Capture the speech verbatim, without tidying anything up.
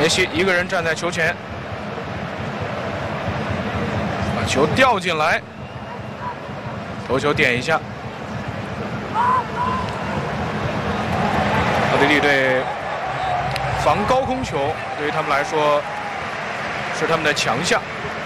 梅西一个人站在球前，把球吊进来，头球点一下。奥地利队防高空球，对于他们来说是他们的强项。